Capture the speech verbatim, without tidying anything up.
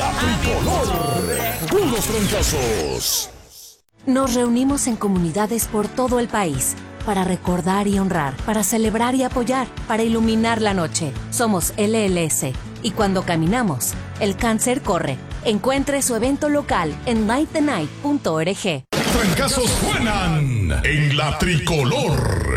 Tricolor. Puros trancazos. Nos reunimos en comunidades por todo el país para recordar y honrar, para celebrar y apoyar, para iluminar la noche. Somos L L S y cuando caminamos, el cáncer corre. Encuentre su evento local en light the night punto org. Trancazos suenan en la Tricolor.